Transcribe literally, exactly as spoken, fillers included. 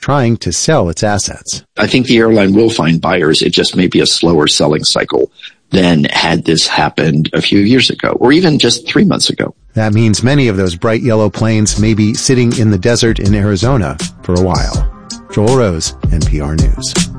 trying to sell its assets. I think the airline will find buyers. It just may be a slower selling cycle than had this happened a few years ago, or even just three months ago. That means many of those bright yellow planes may be sitting in the desert in Arizona for a while. Joel Rose, N P R News.